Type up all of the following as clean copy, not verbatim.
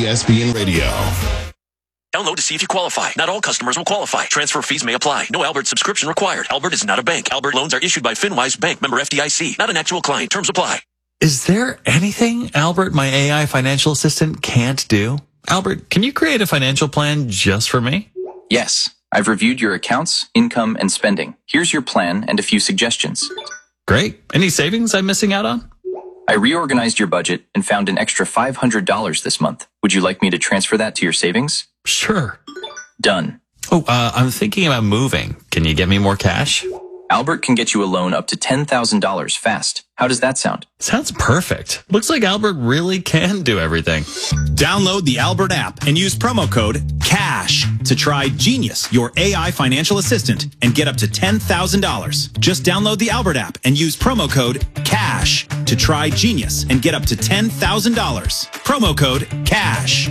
ESPN Radio. Download to see if you qualify. Not all customers will qualify. Transfer fees may apply. No Albert subscription required. Albert is not a bank. Albert loans are issued by FinWise Bank, member FDIC. Not an actual client. Terms apply. Is there anything Albert, my AI financial assistant, can't do? Albert, can you create a financial plan just for me? Yes. I've reviewed your accounts, income, and spending. Here's your plan and a few suggestions. Great. Any savings I'm missing out on? I reorganized your budget and found an extra $500 this month. Would you like me to transfer that to your savings? Sure. Done. Oh, I'm thinking about moving. Can you get me more cash? Albert can get you a loan up to $10,000 fast. How does that sound? Sounds perfect. Looks like Albert really can do everything. Download the Albert app and use promo code CASH to try Genius, your AI financial assistant, and get up to $10,000. Just download the Albert app and use promo code CASH to try Genius and get up to $10,000. Promo code CASH.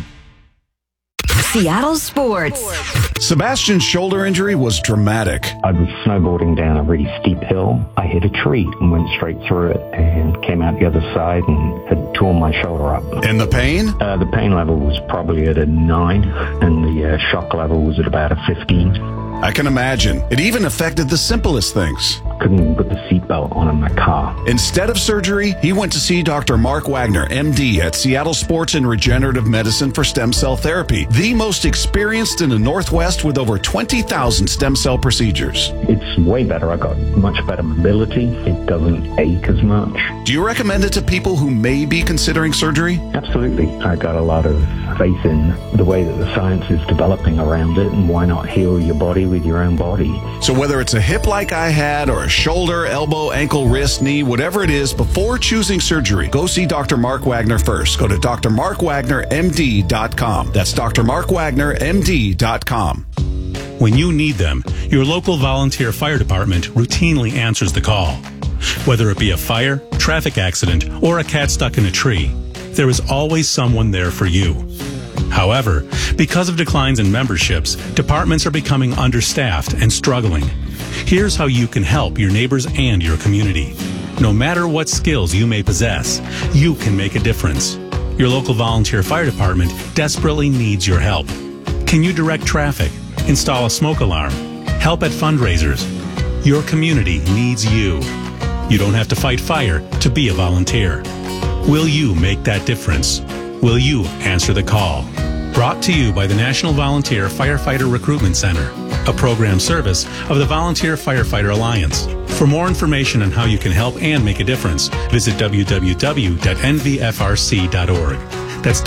Seattle Sports. Sebastian's shoulder injury was dramatic. I was snowboarding down a really steep hill. I hit a tree and went straight through it and came out the other side and had torn my shoulder up. And the pain? The pain level was probably at a 9 and the shock level was at about a 15. I can imagine. It even affected the simplest things. Couldn't even put the seatbelt on in my car. Instead of surgery, he went to see Dr. Mark Wagner, MD, at Seattle Sports and Regenerative Medicine for Stem Cell Therapy, the most experienced in the Northwest with over 20,000 stem cell procedures. It's way better. I got much better mobility. It doesn't ache as much. Do you recommend it to people who may be considering surgery? Absolutely. I got a lot of faith in the way that the science is developing around it, and why not heal your body with your own body? So whether it's a hip like I had or a shoulder, elbow, ankle, wrist, knee, whatever it is, before choosing surgery, go see Dr. Mark Wagner first. Go to drmarkwagnermd.com. That's drmarkwagnermd.com. When you need them, your local volunteer fire department routinely answers the call. Whether it be a fire, traffic accident, or a cat stuck in a tree, there is always someone there for you. However, because of declines in memberships, departments are becoming understaffed and struggling. Here's how you can help your neighbors and your community. No matter what skills you may possess, you can make a difference. Your local volunteer fire department desperately needs your help. Can you direct traffic, install a smoke alarm, help at fundraisers? Your community needs you. You don't have to fight fire to be a volunteer. Will you make that difference? Will you answer the call? Brought to you by the National Volunteer Firefighter Recruitment Center, a program service of the Volunteer Firefighter Alliance. For more information on how you can help and make a difference, visit www.nvfrc.org. That's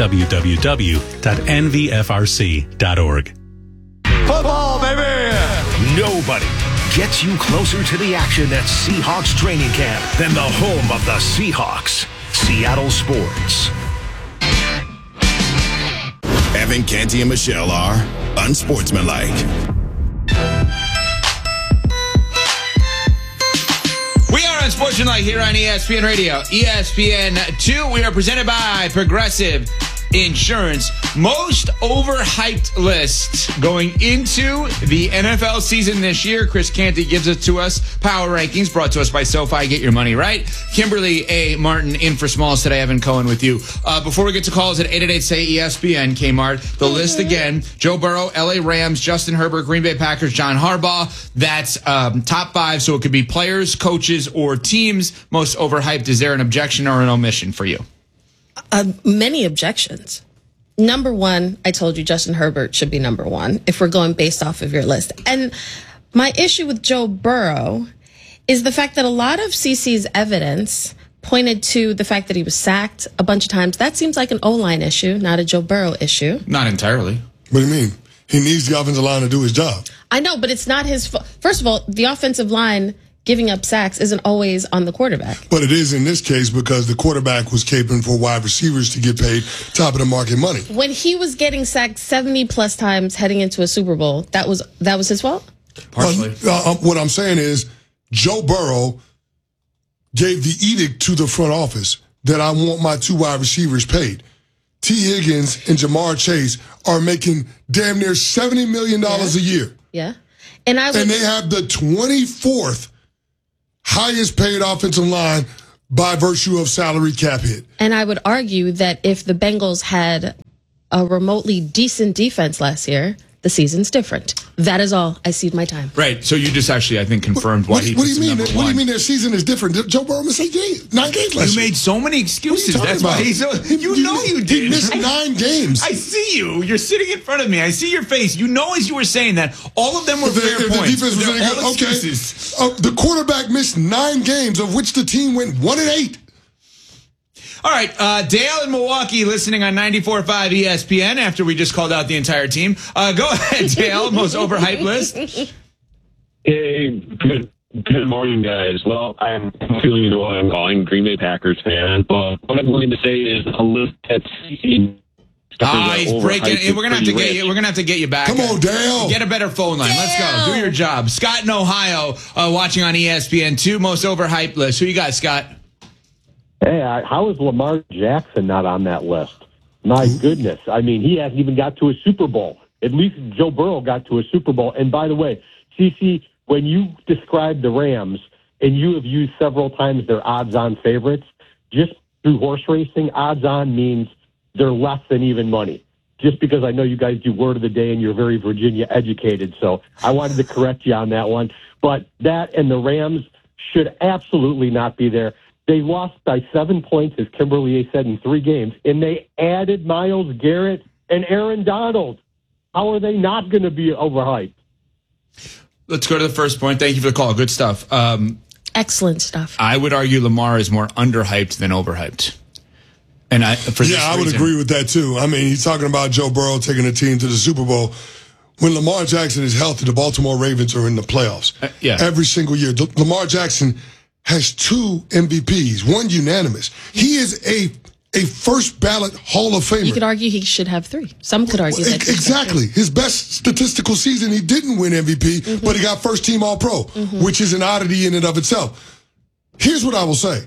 www.nvfrc.org. Football, baby! Nobody gets you closer to the action at Seahawks training camp than the home of the Seahawks, Seattle Sports. Evan Canty and Michelle are unsportsmanlike. We are unsportsmanlike here on ESPN Radio. ESPN2, we are presented by Progressive Insurance. Most overhyped list going into the NFL season this year. Chris Canty gives it to us. Power Rankings brought to us by SoFi. Get your money right. Kimberly A. Martin in for Smalls today. Evan Cohen with you. Before we get to calls at 888-SAY-ESPN, Kmart, the list again. Joe Burrow, LA Rams, Justin Herbert, Green Bay Packers, John Harbaugh. That's top 5, so it could be players, coaches, or teams. Most overhyped. Is there an objection or an omission for you? Many objections. Number one, I told you Justin Herbert should be number 1 if we're going based off of your list. And my issue with Joe Burrow is the fact that a lot of CC's evidence pointed to the fact that he was sacked a bunch of times. That seems like an O-line issue, not a Joe Burrow issue. Not entirely. What do you mean? He needs the offensive line to do his job. I know, but it's not his fault. First of all, the offensive line giving up sacks isn't always on the quarterback. But it is in this case because the quarterback was caping for wide receivers to get paid top of the market money. When he was getting sacked 70-plus times heading into a Super Bowl, that was his fault? Partially. What I'm saying is Joe Burrow gave the edict to the front office that I want my 2 wide receivers paid. T. Higgins and Jamar Chase are making damn near $70 million a year. Yeah. And they have the 24th highest paid offensive line by virtue of salary cap hit. And I would argue that if the Bengals had a remotely decent defense last year, the season's different. That is all. I cede my time. Right. So you just actually, I think, confirmed why he. What do you mean? What do you mean their season is different? Joe Burrow missed 9 games last year. You made so many excuses. That's why he's. You did. He missed 9 games. I see you. You're sitting in front of me. I see your face. You know, as you were saying that, all of them were fair points. The defense was any good. Okay. The quarterback missed 9 games, of which the team went 1-8. All right, Dale in Milwaukee listening on 94.5 ESPN after we just called out the entire team. Go ahead, Dale, most overhyped list. Hey, good morning, guys. Well, I'm feeling you I'm calling Green Bay Packers fan, but what I'm going to say is a list that's he's breaking. We're gonna have to get you. We're gonna have to get you back. Come on, Dale. Get a better phone line. Let's go. Do your job. Scott in Ohio, watching on ESPN2, most overhyped list. Who you got, Scott? Hey, how is Lamar Jackson not on that list? My goodness. I mean, he hasn't even got to a Super Bowl. At least Joe Burrow got to a Super Bowl. And by the way, CC, when you describe the Rams, and you have used several times their odds-on favorites, just through horse racing, odds-on means they're less than even money. Just because I know you guys do word of the day and you're very Virginia educated. So I wanted to correct you on that one. But that and the Rams should absolutely not be there. They lost by 7 points, as Kimberly said, in 3 games, and they added Myles Garrett and Aaron Donald. How are they not going to be overhyped? Let's go to the first point. Thank you for the call. Good stuff. Excellent stuff. I would argue Lamar is more underhyped than overhyped. And I would agree with that, too. I mean, he's talking about Joe Burrow taking a team to the Super Bowl. When Lamar Jackson is healthy, the Baltimore Ravens are in the playoffs every single year. Lamar Jackson has 2 MVPs, 1 unanimous. He is a first ballot Hall of Famer. You could argue he should have 3. Some could argue that. Exactly. His best statistical season, he didn't win MVP, but he got first team All-Pro, which is an oddity in and of itself. Here's what I will say.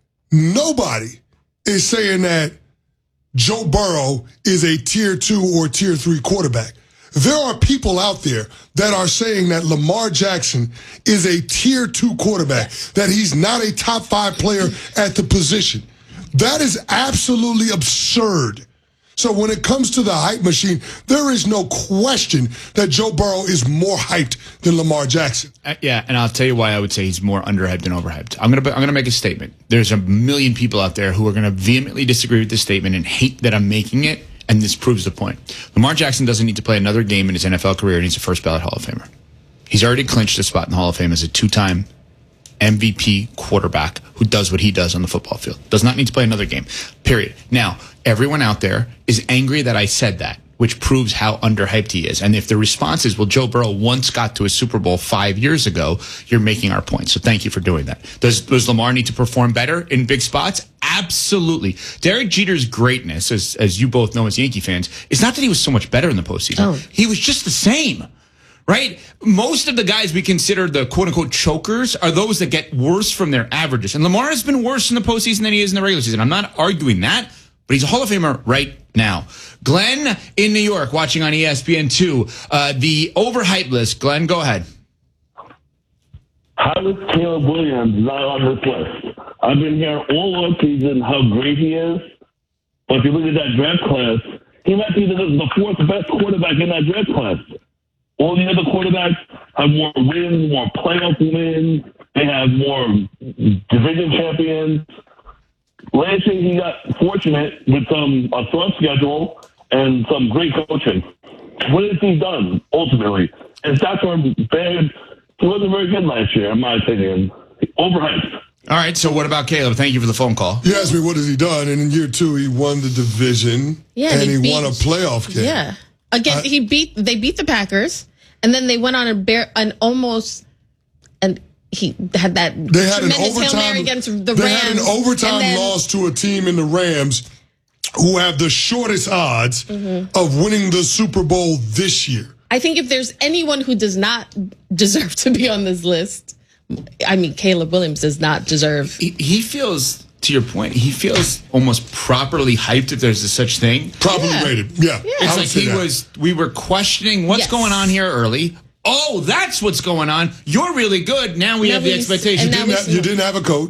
Nobody is saying that Joe Burrow is a tier 2 or tier 3 quarterback. There are people out there that are saying that Lamar Jackson is a tier 2 quarterback, that he's not a top 5 player at the position. That is absolutely absurd. So when it comes to the hype machine, there is no question that Joe Burrow is more hyped than Lamar Jackson. And I'll tell you why I would say he's more underhyped than overhyped. I'm gonna make a statement. There's a million people out there who are gonna vehemently disagree with this statement and hate that I'm making it. And this proves the point. Lamar Jackson doesn't need to play another game in his NFL career, and he's a first-ballot Hall of Famer. He's already clinched a spot in the Hall of Fame as a 2-time MVP quarterback who does what he does on the football field. Does not need to play another game, period. Now, everyone out there is angry that I said that, which proves how underhyped he is. And if the response is, well, Joe Burrow once got to a Super Bowl 5 years ago, you're making our point. So thank you for doing that. Does Lamar need to perform better in big spots? Absolutely. Derek Jeter's greatness, as you both know as Yankee fans, is not that he was so much better in the postseason. He was just the same. Right? Most of the guys we consider the quote-unquote chokers are those that get worse from their averages. And Lamar has been worse in the postseason than he is in the regular season. I'm not arguing that, but he's a Hall of Famer right now. Glenn in New York, watching on ESPN2. The overhyped list. Glenn, go ahead. How is Caleb Williams not on this list? I've been hearing all offseason how great he is, but if you look at that draft class, he might be the 4th best quarterback in that draft class. All the other quarterbacks have more wins, more playoff wins. They have more division champions. Last year, he got fortunate with a soft schedule and some great coaching. What has he done, ultimately? And stats are bad. He wasn't very good last year, in my opinion. Overhyped. All right, so what about Caleb? Thank you for the phone call. You asked me what has he done, and in year 2, he won the division, and he won a playoff game. Yeah. Again, they beat the Packers, and then they went on he had that tremendous Hail Mary against the Rams. They had an overtime loss to a team in the Rams who have the shortest odds of winning the Super Bowl this year. I think if there's anyone who does not deserve to be on this list, I mean, Caleb Williams does not deserve. He feels, to your point, he feels almost properly hyped, if there's a such thing. Properly rated, yeah. It's like we were questioning what's going on here early. Oh, that's what's going on. You're really good. Now we have the expectation. You didn't have a coach.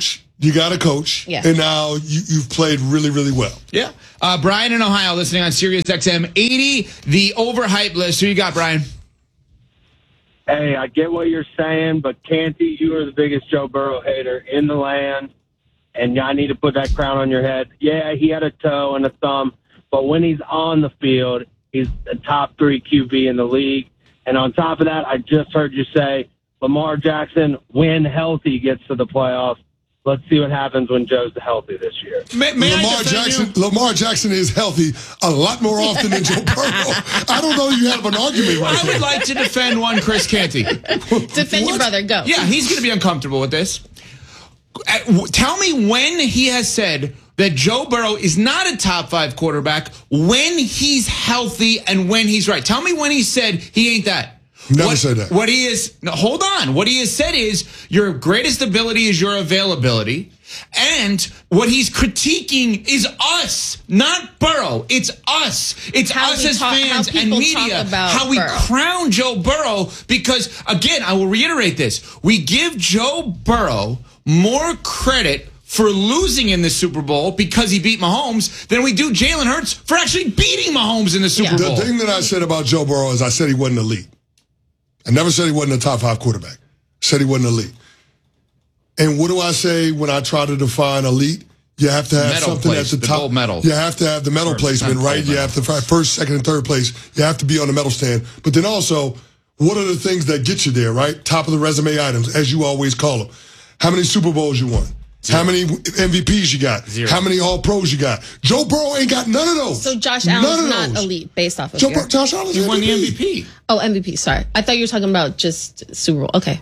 You got a coach. Yes. And now you've played really, really well. Yeah. Brian in Ohio listening on Sirius XM 80, the overhyped list. Who you got, Brian? Hey, I get what you're saying, but Canty, you are the biggest Joe Burrow hater in the land, and I need to put that crown on your head. Yeah, he had a toe and a thumb, but when he's on the field, he's a top 3 QB in the league. And on top of that, I just heard you say Lamar Jackson, when healthy, gets to the playoffs. Let's see what happens when Joe's healthy this year. Lamar Jackson is healthy a lot more often than Joe Burrow. I don't know you have an argument right I would like to defend one Chris Canty. Defend your brother. Go. Yeah, he's going to be uncomfortable with this. Tell me when he has said that Joe Burrow is not a top 5 quarterback when he's healthy and when he's right. Tell me when he said he ain't that. Never said that. What he is, no, hold on. What he has said is your greatest ability is your availability. And what he's critiquing is us, not Burrow. It's us. It's us as fans and media. How we crown Joe Burrow because, again, I will reiterate this. We give Joe Burrow more credit for losing in the Super Bowl because he beat Mahomes than we do Jalen Hurts for actually beating Mahomes in the Super Bowl. The thing that I said about Joe Burrow is I said he wasn't elite. I never said he wasn't a top 5 quarterback. I said he wasn't elite. And what do I say when I try to define elite? You have to have something at the top. You have to have the medal placement, right? You have to first, second, and third place. You have to be on the medal stand. But then also, what are the things that get you there, right? Top of the resume items, as you always call them. How many Super Bowls you won? 0. How many MVPs you got? 0. How many All-Pros you got? Joe Burrow ain't got none of those. So Josh Allen's not elite based off of Josh Allen's won the MVP. Oh, MVP. Sorry. I thought you were talking about just Super Bowl. Okay.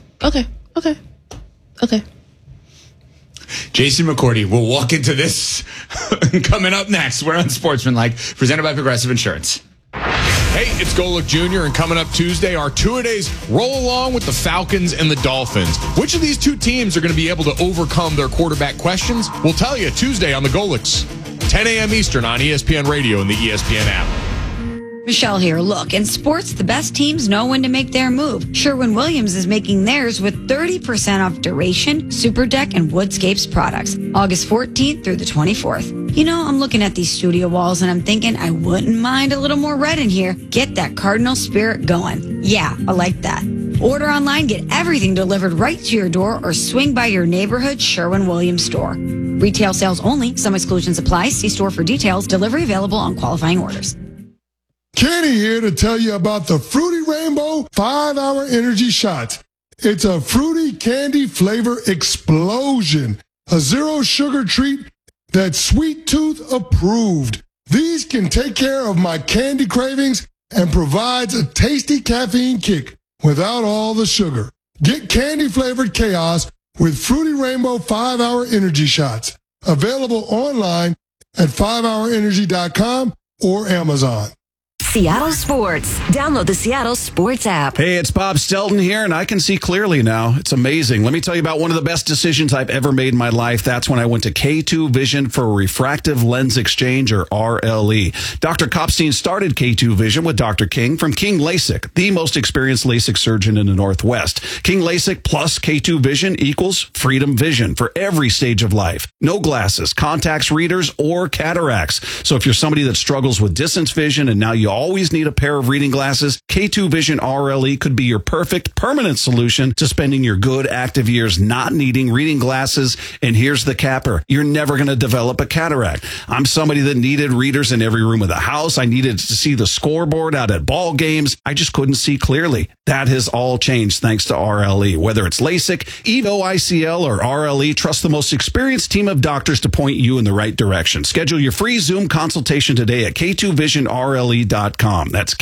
Jason McCourty will walk into this coming up next. We're on Sportsmanlike, presented by Progressive Insurance. Hey, it's Golick Jr., and coming up Tuesday, our two-a-days roll along with the Falcons and the Dolphins. Which of these two teams are going to be able to overcome their quarterback questions? We'll tell you Tuesday on the Golicks, 10 a.m. Eastern on ESPN Radio and the ESPN app. Michelle here. Look, in sports, the best teams know when to make their move. Sherwin-Williams is making theirs with 30% off Duration, Super Deck, and Woodscapes products. August 14th through the 24th. You know, I'm looking at these studio walls and I'm thinking I wouldn't mind a little more red in here. Get that Cardinal spirit going. Yeah, I like that. Order online, get everything delivered right to your door, or swing by your neighborhood Sherwin-Williams store. Retail sales only. Some exclusions apply. See store for details. Delivery available on qualifying orders. Kenny here to tell you about the Fruity Rainbow 5-Hour Energy Shots. It's a fruity candy flavor explosion. A zero sugar treat that's Sweet Tooth approved. These can take care of my candy cravings and provides a tasty caffeine kick without all the sugar. Get candy flavored chaos with Fruity Rainbow 5-Hour Energy Shots. Available online at 5hourenergy.com or Amazon. Seattle Sports. Download the Seattle Sports app. Hey, it's Bob Stelton here, and I can see clearly now. It's amazing. Let me tell you about one of the best decisions I've ever made in my life. That's when I went to K2 Vision for Refractive Lens Exchange, or RLE. Dr. Kopstein started K2 Vision with Dr. King from King LASIK, the most experienced LASIK surgeon in the Northwest. King LASIK plus K2 Vision equals freedom vision for every stage of life. No glasses, contacts, readers, or cataracts. So if you're somebody that struggles with distance vision and now you always need a pair of reading glasses, K2 Vision RLE could be your perfect permanent solution to spending your good active years not needing reading glasses. And here's the capper. You're never going to develop a cataract. I'm somebody that needed readers in every room of the house. I needed to see the scoreboard out at ball games. I just couldn't see clearly. That has all changed thanks to RLE. Whether it's LASIK, EVO ICL, or RLE, trust the most experienced team of doctors to point you in the right direction. Schedule your free Zoom consultation today at K2VisionRLE.com. That's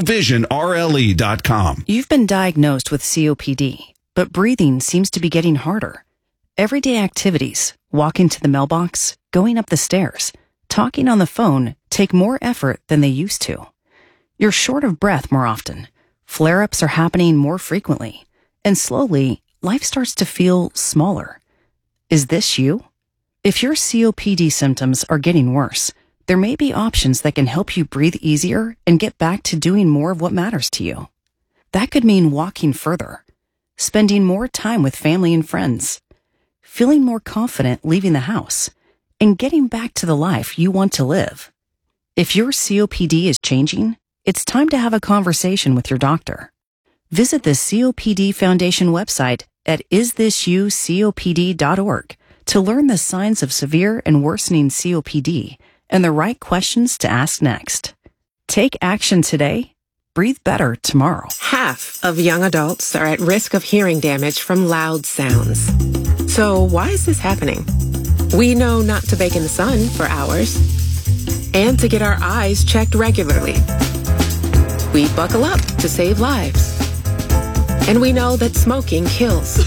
K2VisionRLE.com. You've been diagnosed with COPD, but breathing seems to be getting harder. Everyday activities, walking to the mailbox, going up the stairs, talking on the phone take more effort than they used to. You're short of breath more often. Flare-ups are happening more frequently. And slowly, life starts to feel smaller. Is this you? If your COPD symptoms are getting worse, there may be options that can help you breathe easier and get back to doing more of what matters to you. That could mean walking further, spending more time with family and friends, feeling more confident leaving the house, and getting back to the life you want to live. If your COPD is changing, it's time to have a conversation with your doctor. Visit the COPD Foundation website at isthisyoucopd.org to learn the signs of severe and worsening COPD and the right questions to ask next. Take action today. Breathe better tomorrow. Half of young adults are at risk of hearing damage from loud sounds. So why is this happening? We know not to bake in the sun for hours and to get our eyes checked regularly. We buckle up to save lives. And we know that smoking kills.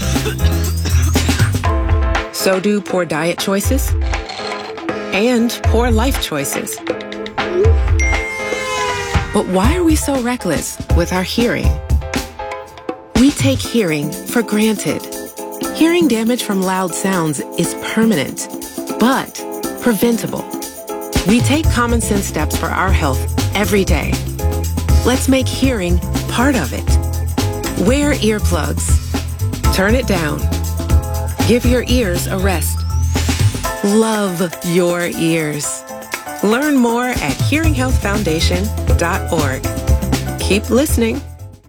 So do poor diet choices and poor life choices. But why are we so reckless with our hearing? We take hearing for granted. Hearing damage from loud sounds is permanent, but preventable. We take common sense steps for our health every day. Let's make hearing part of it. Wear earplugs. Turn it down. Give your ears a rest. Love your ears. Learn more at hearinghealthfoundation.org. Keep listening.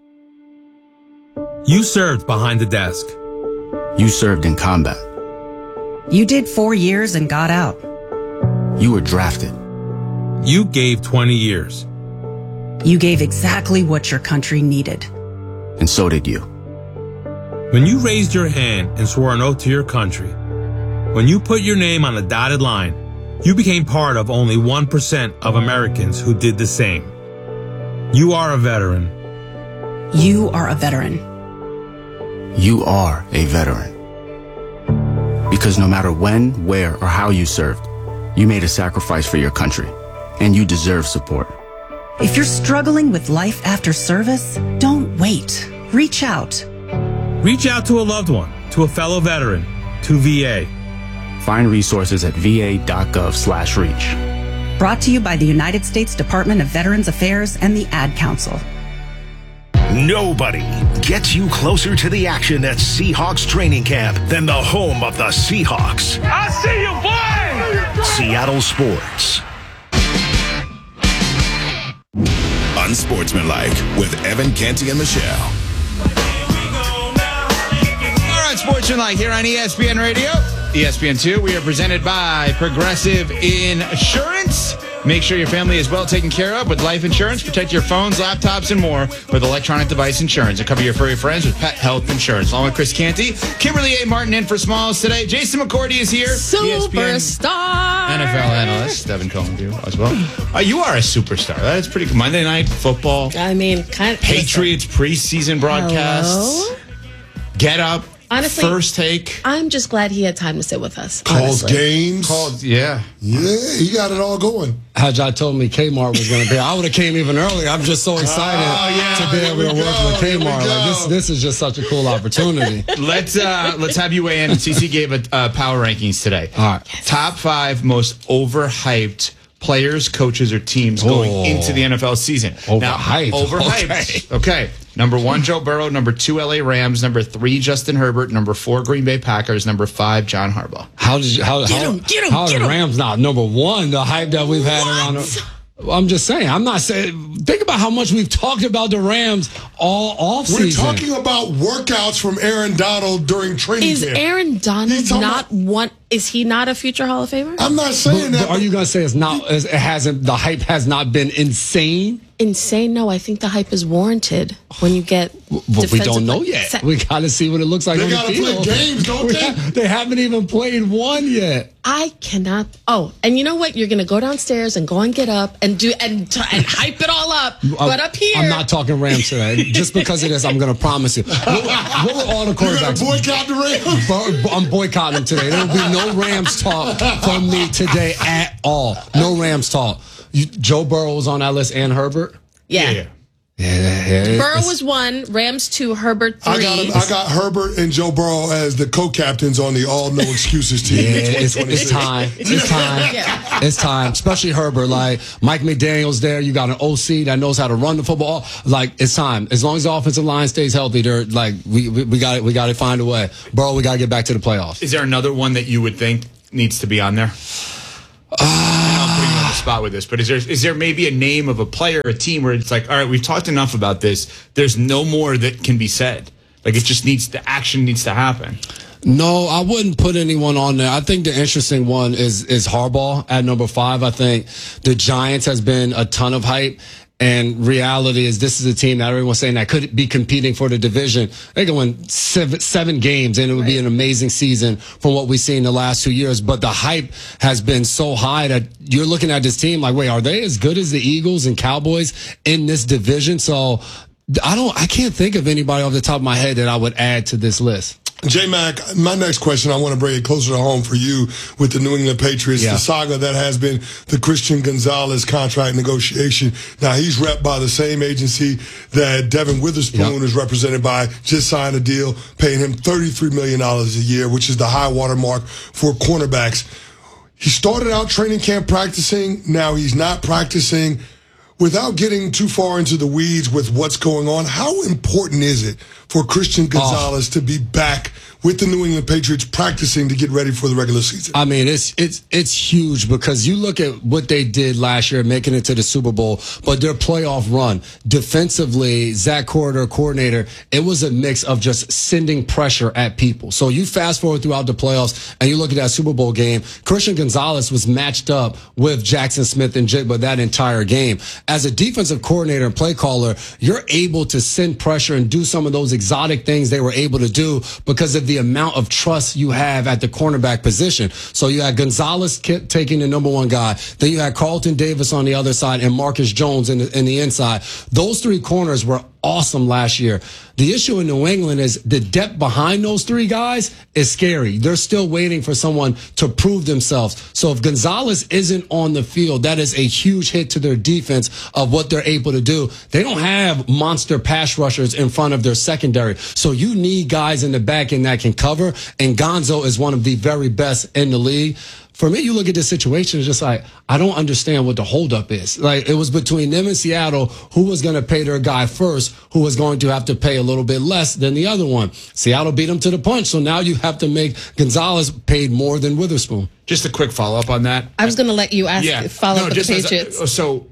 You served behind the desk. You served in combat. You did 4 years and got out. You were drafted. You gave 20 years. You gave exactly what your country needed. And so did you. When you raised your hand and swore an oath to your country, when you put your name on the dotted line, you became part of only 1% of Americans who did the same. You are a veteran. You are a veteran. You are a veteran. Because no matter when, where, or how you served, you made a sacrifice for your country, and you deserve support. If you're struggling with life after service, don't wait. Reach out. Reach out to a loved one, to a fellow veteran, to VA. Find resources at va.gov/reach. Brought to you by the United States Department of Veterans Affairs and the Ad Council. Nobody gets you closer to the action at Seahawks training camp than the home of the Seahawks. I see you, boy! Seattle Sports. Unsportsmanlike with Evan Canty and Michelle. All right, Sportsmanlike here on ESPN Radio. ESPN2, we are presented by Progressive Insurance. Make sure your family is well taken care of with life insurance. Protect your phones, laptops, and more with electronic device insurance. And cover your furry friends with pet health insurance. Along with Chris Canty, Kimberly A. Martin in for Smalls today. Jason McCourty is here. Superstar. NFL analyst. Devin Cohen, too, as well. You are a superstar. That's pretty good. Monday Night Football. I mean, kind of. Patriots preseason broadcasts. Hello? Get Up. Honestly, First Take. I'm just glad he had time to sit with us. Calls honestly. games. Yeah. Yeah, he got it all going. Had y'all told me Kmart was going to be, I would have came even earlier. I'm just so excited to be able to work with Kmart. Like this is just such a cool opportunity. Let's have you weigh in. CC gave a power rankings today. All right. Top 5 most overhyped players, coaches, or teams going into the NFL season. Overhyped. Okay. Number 1, Joe Burrow. Number 2, LA Rams. Number 3, Justin Herbert. Number 4, Green Bay Packers. Number 5, John Harbaugh. How are the Rams not number 1? The hype that we've had around. I'm just saying. I'm not saying. Think about how much we've talked about the Rams all offseason. We're talking about workouts from Aaron Donald during training camp. Is Aaron Donald not one? Is he not a future Hall of Famer? I'm not saying that. Are you going to say it's not? It hasn't. The hype has not been insane. Insane? No, I think the hype is warranted when you get. But we don't know yet. We got to see what it looks like. They got to play games, don't they? They haven't even played one yet. I cannot. Oh, and you know what? You're going to go downstairs and go and get up and do and hype it all up. But up here, I'm not talking Rams today. Just because of this, I'm going to promise you. What were all the quarterbacks? You're going to boycott the Rams? I'm boycotting them today. There will be no Rams talk from me today at all. No Rams talk. Joe Burrow was on that list and Herbert? Yeah. Burrow was 1, Rams 2, Herbert 3. I got Herbert and Joe Burrow as the co-captains on the all no excuses team. It's time. It's time. Especially Herbert. Like Mike McDaniel's there. You got an OC that knows how to run the football. Like it's time. As long as the offensive line stays healthy, they're like we got it. We got to find a way. Burrow, we got to get back to the playoffs. Is there another one that you would think needs to be on there? I'm putting you on the spot with this, but is there maybe a name of a player, a team where it's like, all right, we've talked enough about this. There's no more that can be said. Like it just the action needs to happen. No, I wouldn't put anyone on there. I think the interesting one is Harbaugh at number 5. I think the Giants has been a ton of hype. And reality is this is a team that everyone's saying that could be competing for the division. They can win 7 games, and it would be an amazing season from what we've seen the last 2 years. But the hype has been so high that you're looking at this team like, wait, are they as good as the Eagles and Cowboys in this division? So I can't think of anybody off the top of my head that I would add to this list. J-Mac, my next question, I want to bring it closer to home for you with the New England Patriots, the saga that has been the Christian Gonzalez contract negotiation. Now, he's repped by the same agency that Devin Witherspoon is represented by, just signed a deal paying him $33 million a year, which is the high water mark for cornerbacks. He started out training camp practicing. Now he's not practicing. Without getting too far into the weeds with what's going on, how important is it for Christian Gonzalez to be back with the New England Patriots practicing to get ready for the regular season? I mean, it's huge because you look at what they did last year, making it to the Super Bowl, but their playoff run defensively, Zach Corridor, coordinator, it was a mix of just sending pressure at people. So you fast forward throughout the playoffs and you look at that Super Bowl game, Christian Gonzalez was matched up with Jackson Smith and Jigba that entire game. As a defensive coordinator and play caller, you're able to send pressure and do some of those exotic things they were able to do because of the amount of trust you have at the cornerback position. So you had Gonzalez taking the number 1 guy. Then you had Carlton Davis on the other side and Marcus Jones in the inside. Those 3 corners were awesome last year. The issue in New England is the depth behind those 3 guys is scary. They're still waiting for someone to prove themselves. So if Gonzalez isn't on the field, that is a huge hit to their defense of what they're able to do. They don't have monster pass rushers in front of their secondary. So you need guys in the back end that can cover, and Gonzo is one of the very best in the league. For me, you look at this situation, it's just like, I don't understand what the holdup is. Like, it was between them and Seattle, who was going to pay their guy first, who was going to have to pay a little bit less than the other one. Seattle beat them to the punch, so now you have to make Gonzalez paid more than Witherspoon. Just a quick follow-up on that. I was going to let you follow up the Patriots. So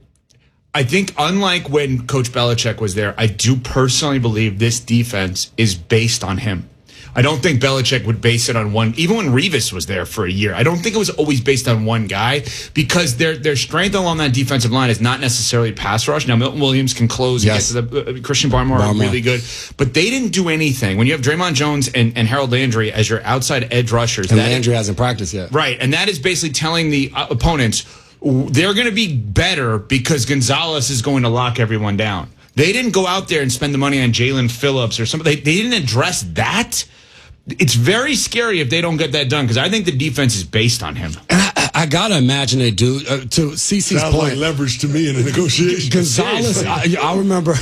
I think unlike when Coach Belichick was there, I do personally believe this defense is based on him. I don't think Belichick would base it on one, even when Revis was there for a year. I don't think it was always based on one guy because their strength along that defensive line is not necessarily pass rush. Now, Milton Williams can close. Yes. Get to the Christian Barmore really good. But they didn't do anything. When you have Draymond Jones and Harold Landry as your outside edge rushers. And Landry hasn't practiced yet. Right. And that is basically telling the opponents they're going to be better because Gonzalez is going to lock everyone down. They didn't go out there and spend the money on Jalen Phillips or something. They didn't address that. It's very scary if they don't get that done because I think the defense is based on him. And I gotta imagine they do. To CeCe's Sounds point, like leverage to me in a negotiation. Gonzalez, I remember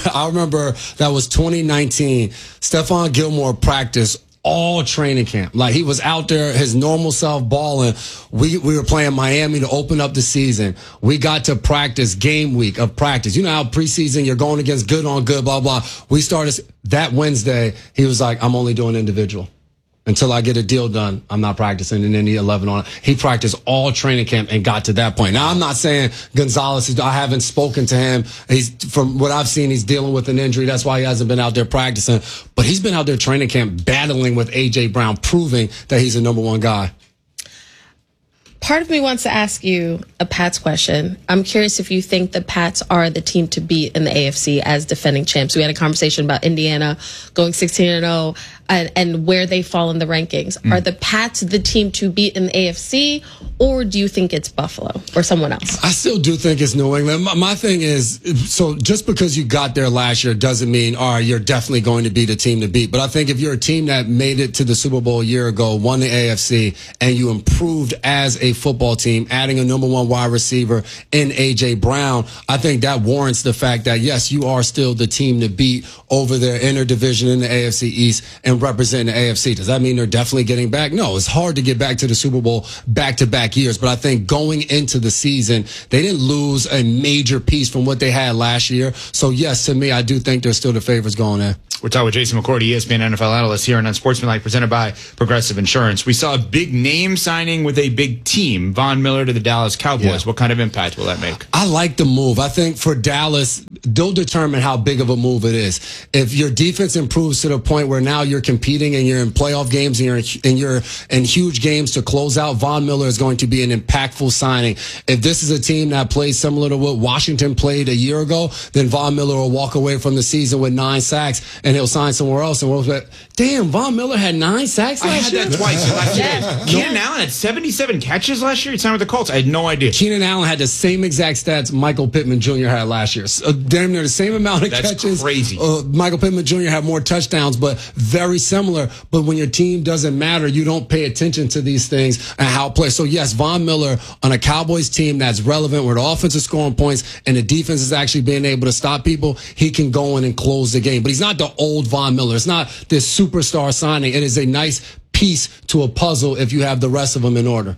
that was 2019. Stephon Gilmore practiced all training camp. Like, he was out there, his normal self balling. We were playing Miami to open up the season. We got to practice game week of practice. You know how preseason you're going against good on good, blah, blah. We started that Wednesday. He was like, I'm only doing individual. Until I get a deal done, I'm not practicing. And then the 11 on it. He practiced all training camp and got to that point. Now, I'm not saying Gonzalez, I haven't spoken to him. From what I've seen, he's dealing with an injury. That's why he hasn't been out there practicing. But he's been out there training camp battling with A.J. Brown, proving that he's a number 1 guy. Part of me wants to ask you a Pats question. I'm curious if you think the Pats are the team to beat in the AFC as defending champs. We had a conversation about Indiana going 16-0. and where they fall in the rankings. Are the Pats the team to beat in the AFC, or do you think it's Buffalo or someone else? I still do think it's New England. My thing is, so just because you got there last year doesn't mean, all right, you're definitely going to be the team to beat. But I think if you're a team that made it to the Super Bowl a year ago, won the AFC, and you improved as a football team, adding a number one wide receiver in A.J. Brown, I think that warrants the fact that, yes, you are still the team to beat over their inner division in the AFC East and representing the AFC. Does that mean they're definitely getting back? No, it's hard to get back to the Super Bowl back-to-back years. But I think going into the season, they didn't lose a major piece from what they had last year. So, yes, to me, I do think they're still the favorites going there. We're talking with Jason McCourty, ESPN NFL analyst here on Unsportsmanlike, presented by Progressive Insurance. We saw a big name signing with a big team, Von Miller to the Dallas Cowboys. Yeah. What kind of impact will that make? I like the move. I think for Dallas, they'll determine how big of a move it is. If your defense improves to the point where now you're competing and you're in playoff games and you're in huge games to close out, Von Miller is going to be an impactful signing. If this is a team that plays similar to what Washington played a year ago, then Von Miller will walk away from the season with 9 sacks and he'll sign somewhere else. And we'll be like, damn, Von Miller had 9 sacks last year? I had that twice last year. Keenan Allen had 77 catches last year. He signed with the Colts. I had no idea. Keenan Allen had the same exact stats Michael Pittman Jr. had last year. So, damn near the same amount of catches. That's crazy. Michael Pittman Jr. had more touchdowns, but very similar. But when your team doesn't matter, you don't pay attention to these things and how it plays. So, yes, Von Miller on a Cowboys team that's relevant, where the offense is scoring points and the defense is actually being able to stop people, he can go in and close the game. But he's not the old Von Miller. It's not this superstar signing. It is a nice piece to a puzzle if you have the rest of them in order.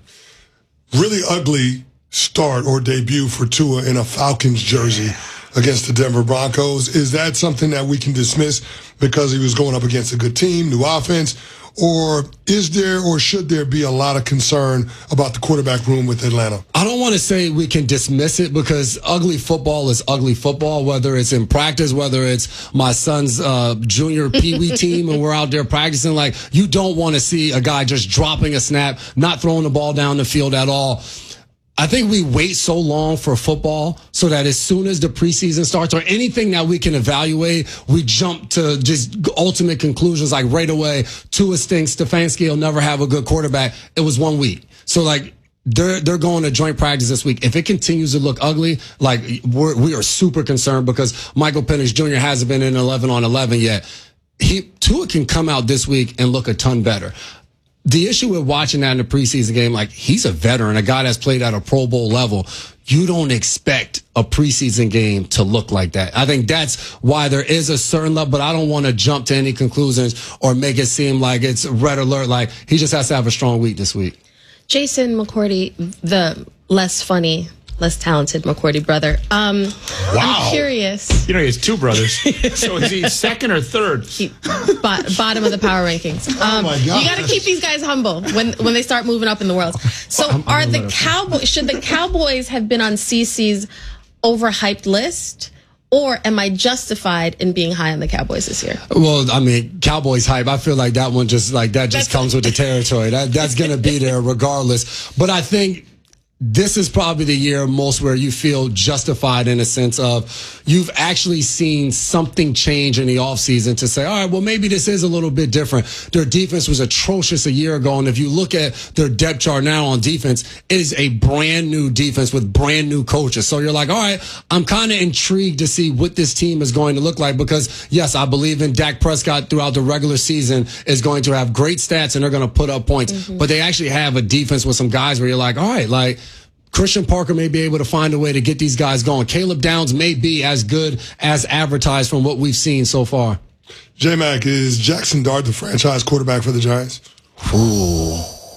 Really ugly start or debut for Tua in a Falcons jersey against the Denver Broncos. Is that something that we can dismiss because he was going up against a good team, new offense? Or is there or should there be a lot of concern about the quarterback room with Atlanta? I don't want to say we can dismiss it because ugly football is ugly football, whether it's in practice, whether it's my son's junior peewee team and we're out there practicing. Like, you don't want to see a guy just dropping a snap, not throwing the ball down the field at all. I think we wait so long for football so that as soon as the preseason starts or anything that we can evaluate, we jump to just ultimate conclusions like right away. Tua stinks. Stefanski will never have a good quarterback. It was 1 week. So like they're going to joint practice this week. If it continues to look ugly, like we are super concerned because Michael Penix Jr. hasn't been in 11-on-11 yet. Tua can come out this week and look a ton better. The issue with watching that in the preseason game, like, he's a veteran, a guy that's played at a Pro Bowl level. You don't expect a preseason game to look like that. I think that's why there is a certain level, but I don't want to jump to any conclusions or make it seem like it's red alert. Like, he just has to have a strong week this week. Jason McCourty, the less funny, less talented McCourty brother. Wow. I'm curious. You know, he has 2 brothers. So is he second or third? Bottom of the power rankings. Oh my God. You got to keep these guys humble when they start moving up in the world. So should the Cowboys have been on CC's overhyped list? Or am I justified in being high on the Cowboys this year? Well, I mean, Cowboys hype. I feel like that one just comes with the territory. That's going to be there regardless. But I think this is probably the year most where you feel justified in a sense of you've actually seen something change in the offseason to say, all right, well, maybe this is a little bit different. Their defense was atrocious a year ago. And if you look at their depth chart now on defense, it is a brand new defense with brand new coaches. So you're like, all right, I'm kind of intrigued to see what this team is going to look like because, yes, I believe in Dak Prescott throughout the regular season is going to have great stats and they're going to put up points. Mm-hmm. But they actually have a defense with some guys where you're like, all right, like, Christian Parker may be able to find a way to get these guys going. Caleb Downs may be as good as advertised from what we've seen so far. J-Mac, is Jackson Dart the franchise quarterback for the Giants? Ooh.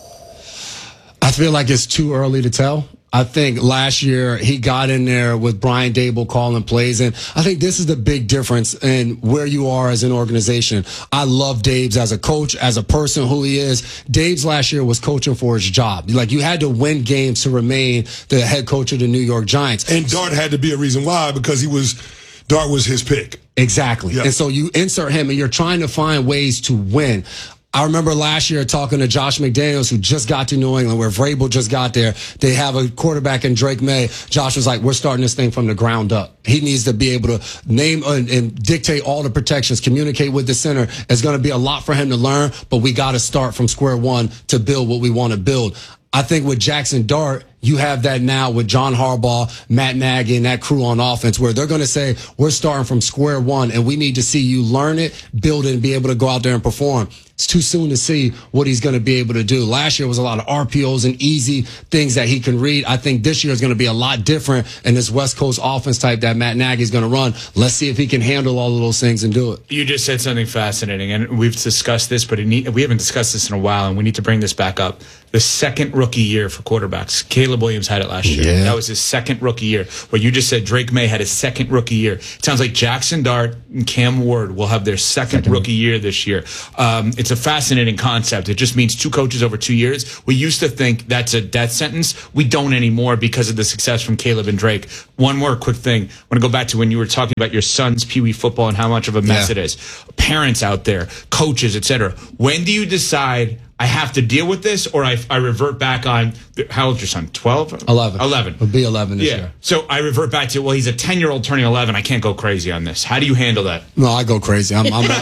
I feel like it's too early to tell. I think last year he got in there with Brian Daboll calling plays, and I think this is the big difference in where you are as an organization. I love Dabes as a coach, as a person who he is. Dabes last year was coaching for his job. Like, you had to win games to remain the head coach of the New York Giants. And Dart had to be a reason why, because Dart was his pick. Exactly. Yep. And so you insert him and you're trying to find ways to win. I remember last year talking to Josh McDaniels, who just got to New England, where Vrabel just got there. They have a quarterback in Drake May. Josh was like, we're starting this thing from the ground up. He needs to be able to name and dictate all the protections, communicate with the center. It's going to be a lot for him to learn, but we got to start from square one to build what we want to build. I think with Jackson Dart, you have that now with John Harbaugh, Matt Nagy, and that crew on offense, where they're going to say, we're starting from square one, and we need to see you learn it, build it, and be able to go out there and perform. It's too soon to see what he's going to be able to do. Last year was a lot of RPOs and easy things that he can read. I think this year is going to be a lot different in this West Coast offense type that Matt Nagy is going to run. Let's see if he can handle all of those things and do it. You just said something fascinating, and we've discussed this, but we haven't discussed this in a while, and we need to bring this back up. The second rookie year for quarterbacks. Caleb Williams had it last year. Yeah. That was his second rookie year. What you just said, Drake May had his second rookie year. It sounds like Jackson Dart and Cam Ward will have their second rookie year this year. It's a fascinating concept. It just means 2 coaches over 2 years. We used to think that's a death sentence. We don't anymore because of the success from Caleb and Drake. One more quick thing. I want to go back to when you were talking about your son's Pee Wee football and how much of a mess it is. Parents out there, coaches, etc. When do you decide I have to deal with this, or I revert back on, how old's your son, 12? 11. 11. He'll be 11 this year. So I revert back to, well, he's a 10-year-old turning 11. I can't go crazy on this. How do you handle that? No, I go crazy.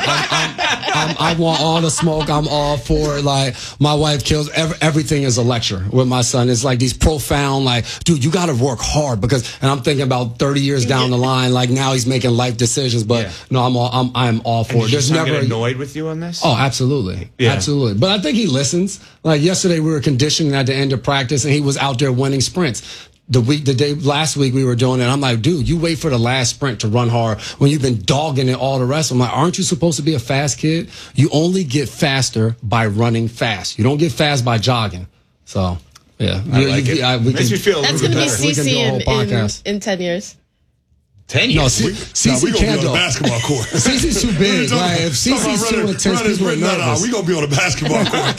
I want all the smoke. I'm all for it. Like, my wife kills everything is a lecture with my son. It's like these profound, like, dude, you got to work hard and I'm thinking about 30 years down the line, like now he's making life decisions. But no, I'm all for it. There's never get annoyed with you on this? Oh, absolutely. Yeah. Absolutely. But I think he listens. Like yesterday we were conditioning at the end of practice and he was out there winning sprints. Last week we were doing it. I'm like, dude, you wait for the last sprint to run hard when you've been dogging it all the rest. I'm like, aren't you supposed to be a fast kid? You only get faster by running fast. You don't get fast by jogging. So, yeah. I like it. Makes me feel a little bit better. That's going to be CC in 10 years. 10 years? No, CC we gonna can't be on go. the basketball court. CC's too big. Like, if CC's too intense, people are nervous. We gonna be on the basketball court.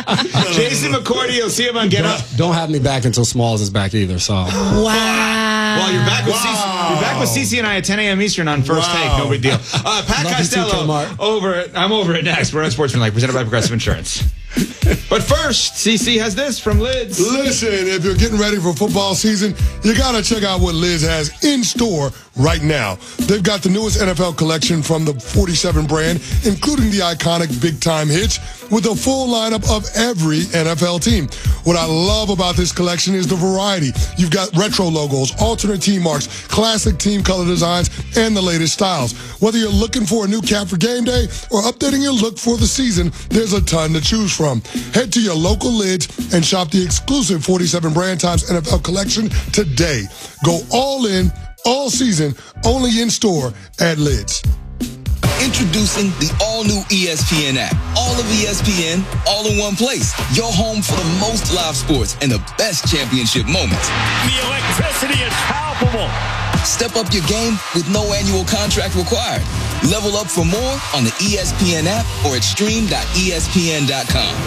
Jason McCourty, you'll see him on Get Up. Don't have me back until Smalls is back either. So. Wow. Well, you're back with CC. You're back with CC and I at 10 a.m. Eastern on First Take. No big deal. Pat Costello I'm over it next. We're on Sportsmanlike, presented by Progressive Insurance. But first, CC has this from Lids. Listen, if you're getting ready for football season, you got to check out what Lids has in store right now. They've got the newest NFL collection from the 47 brand, including the iconic Big Time Hitch, with a full lineup of every NFL team. What I love about this collection is the variety. You've got retro logos, alternate team marks, classic team color designs, and the latest styles. Whether you're looking for a new cap for game day or updating your look for the season, there's a ton to choose from. Head to your local Lids and shop the exclusive 47 brand times NFL collection today. Go all in, all season, only in store at Lids. Introducing the all-new ESPN app. All of ESPN, all in one place. Your home for the most live sports and the best championship moments. The electricity is palpable. Step up your game with no annual contract required. Level up for more on the ESPN app or at stream.espn.com.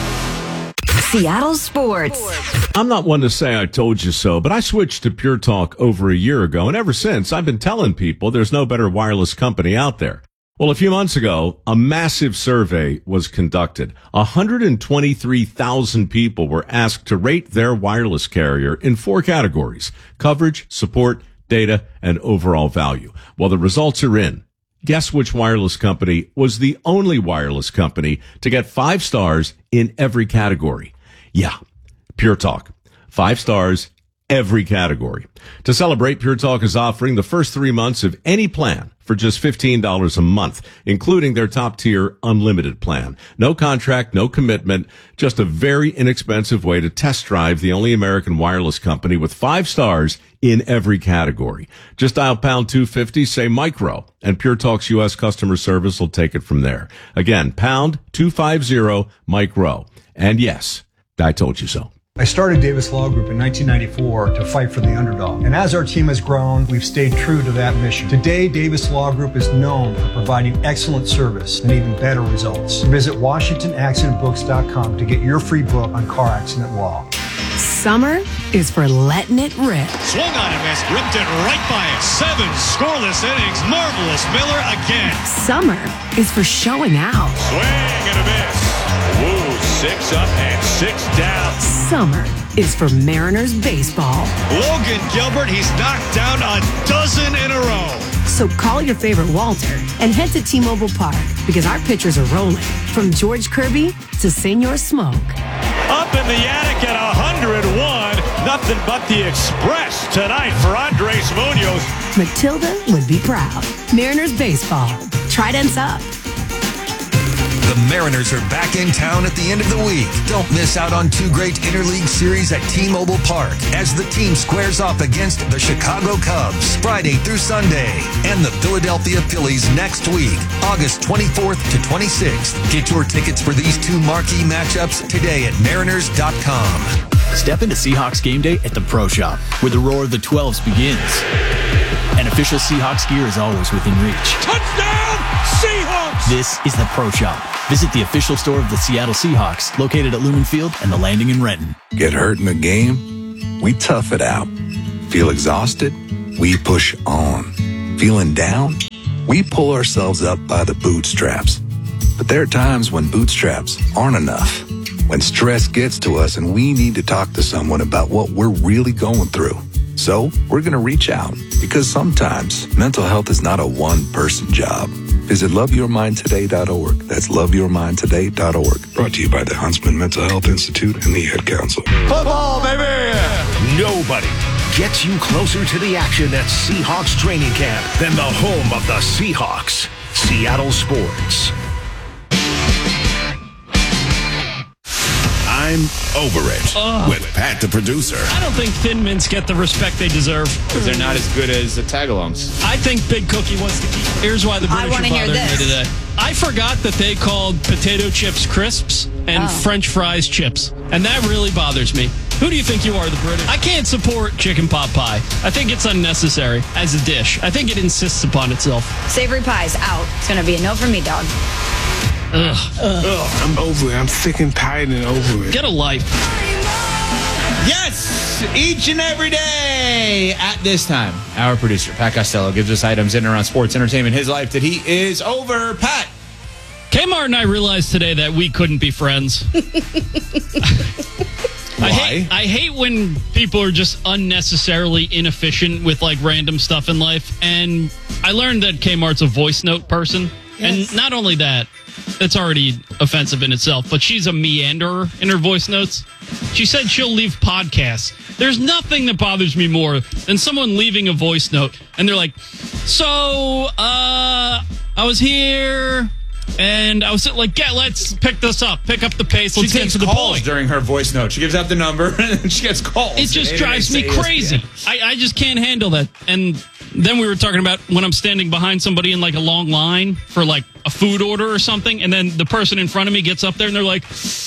Seattle Sports. I'm not one to say I told you so, but I switched to Pure Talk over a year ago, and ever since, I've been telling people there's no better wireless company out there. Well, a few months ago, a massive survey was conducted. 123,000 people were asked to rate their wireless carrier in 4 categories: coverage, support, data, and overall value. Well, the results are in. Guess which wireless company was the only wireless company to get 5 stars in every category? Yeah, Pure Talk. 5 stars, every category. To celebrate, Pure Talk is offering the first 3 months of any plan for just $15 a month, including their top-tier unlimited plan. No contract, no commitment, just a very inexpensive way to test drive the only American wireless company with 5 stars in every category. Just dial pound 250, say micro, and Pure Talk's U.S. customer service will take it from there. Again, pound 250 micro. And yes, I told you so. I started Davis Law Group in 1994 to fight for the underdog. And as our team has grown, we've stayed true to that mission. Today, Davis Law Group is known for providing excellent service and even better results. Visit WashingtonAccidentBooks.com to get your free book on car accident law. Summer is for letting it rip. Swung on and missed, ripped it right by it. 7 scoreless innings. Marvelous Miller again. Summer is for showing out. Swing and a miss. 6 up and 6 down. Summer is for Mariners baseball. Logan Gilbert, he's knocked down a dozen in a row. So call your favorite Walter and head to T-Mobile Park because our pitchers are rolling. From George Kirby to Senor Smoke. Up in the attic at 101. Nothing but the express tonight for Andres Munoz. Matilda would be proud. Mariners baseball. Tridents up. The Mariners are back in town at the end of the week. Don't miss out on 2 great interleague series at T-Mobile Park as the team squares off against the Chicago Cubs Friday through Sunday and the Philadelphia Phillies next week, August 24th to 26th. Get your tickets for these 2 marquee matchups today at mariners.com. Step into Seahawks game day at the Pro Shop, where the roar of the 12s begins. And official Seahawks gear is always within reach. Touchdown, Seahawks! This is the Pro Shop. Visit the official store of the Seattle Seahawks, located at Lumen Field and the Landing in Renton. Get hurt in a game? We tough it out. Feel exhausted? We push on. Feeling down? We pull ourselves up by the bootstraps. But there are times when bootstraps aren't enough. When stress gets to us and we need to talk to someone about what we're really going through. So we're going to reach out because sometimes mental health is not a one-person job. Visit loveyourmindtoday.org. That's loveyourmindtoday.org. Brought to you by the Huntsman Mental Health Institute and the Ad Council. Football, baby! Nobody gets you closer to the action at Seahawks training camp than the home of the Seahawks, Seattle Sports. I'm over it with Pat the producer. I don't think Thin Mints get the respect they deserve. Because they're not as good as the Tagalongs. I think Big Cookie wants to keep. Here's why the British are bothering me today. I forgot that they called potato chips crisps and French fries chips. And that really bothers me. Who do you think you are, the British? I can't support chicken pot pie. I think it's unnecessary as a dish. I think it insists upon itself. Savory pie's out. It's going to be a no for me, dog. I'm over it. I'm sick and tired and over it. Get a life. Yes, each and every day at this time, our producer, Pat Costello, gives us items in and around sports, entertainment, his life that he is over. Pat. Kmart and I realized today that we couldn't be friends. Why? I hate when people are just unnecessarily inefficient with like random stuff in life. And I learned that Kmart's a voice note person. Yes. And not only that, that's already offensive in itself, but she's a meanderer in her voice notes. She said she'll leave podcasts. There's nothing that bothers me more than someone leaving a voice note and they're like, so, I was here and I was like, yeah, let's pick this up. Pick up the pace. She Let's get takes to the calls point. during her voice note. She gives out the number and then she gets calls. It just drives me crazy. I just can't handle that. And then we were talking about when I'm standing behind somebody in like a long line for like a food order or something, and then the person in front of me gets up there and they're like,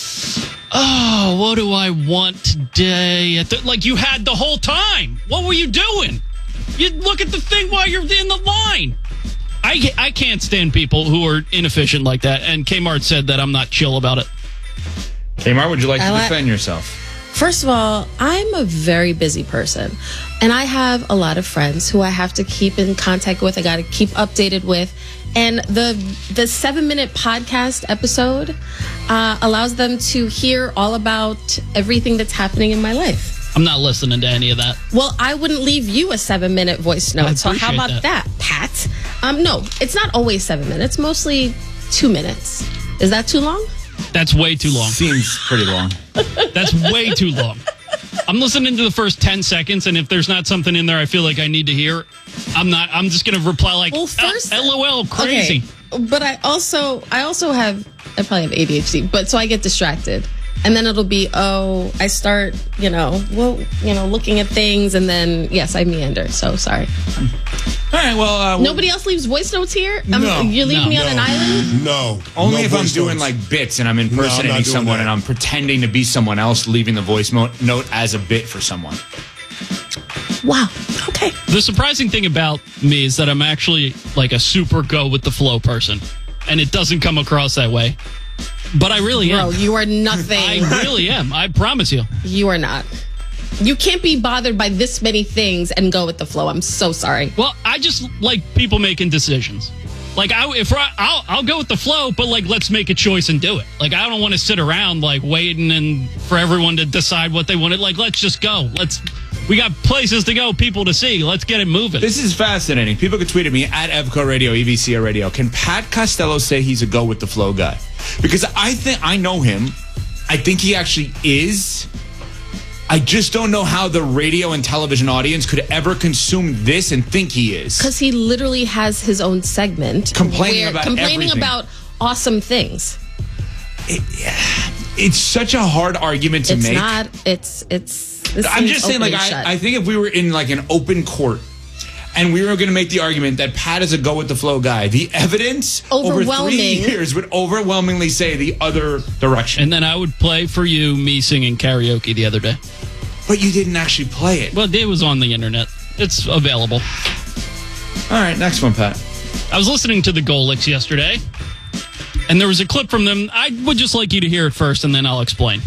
oh, what do I want today? Like, you had the whole time. What were you doing? You look at the thing while you're in the line. I can't stand people who are inefficient like that, and Kmart said that I'm not chill about it. Kmart, would you like to defend yourself? First of all, I'm a very busy person, and I have a lot of friends who I have to keep in contact with. I got to keep updated with, and the 7-minute podcast episode allows them to hear all about everything that's happening in my life. I'm not listening to any of that. Well, I wouldn't leave you a 7-minute voice note. So how about that, Pat? No, it's not always 7 minutes. Mostly 2 minutes. Is that too long? That's way too long. Seems pretty long. That's way too long. I'm listening to the first 10 seconds, and if there's not something in there I feel like I need to hear, I'm just going to reply like, well, first, LOL, crazy. Okay. But I probably have ADHD, but so I get distracted. And then it'll be, I start, looking at things, and then, yes, I meander. So, sorry. All right, well... Nobody else leaves voice notes here? No. You're leaving me on an island? No. Only if I'm doing, like, bits and I'm impersonating someone and I'm pretending to be someone else, leaving the voice note as a bit for someone. Wow. Okay. The surprising thing about me is that I'm actually, like, a super go-with-the-flow person. And it doesn't come across that way. But I really am. Bro, you are nothing. I really am. I promise you. You are not. You can't be bothered by this many things and go with the flow. I'm so sorry. Well, I just like people making decisions. Like, I'll go with the flow, but, like, let's make a choice and do it. Like, I don't want to sit around, like, waiting and for everyone to decide what they wanted. Like, let's just go. We got places to go, people to see. Let's get it moving. This is fascinating. People can tweet at me at Evco Radio, EVCA Radio. Can Pat Costello say he's a go with the flow guy? Because I know him. I think he actually is. I just don't know how the radio and television audience could ever consume this and think he is. Because he literally has his own segment. Complaining about awesome things. It's such a hard argument to make. It's not. I'm just saying, like, I think if we were in, like, an open court and we were going to make the argument that Pat is a go with the flow guy, the evidence over 3 years would overwhelmingly say the other direction. And then I would play for you me singing karaoke the other day. But you didn't actually play it. Well, it was on the internet. It's available. All right, next one, Pat. I was listening to the Golics yesterday, and there was a clip from them. I would just like you to hear it first, and then I'll explain.